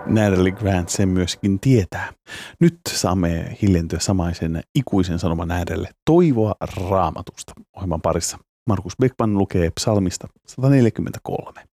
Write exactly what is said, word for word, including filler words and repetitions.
Natalie Grant sen myöskin tietää. Nyt saamme hiljentyä samaisen ikuisen sanoman äärelle toivoa Raamatusta. Ohjelman parissa Markus Beckman lukee psalmista sata neljäkymmentäkolme.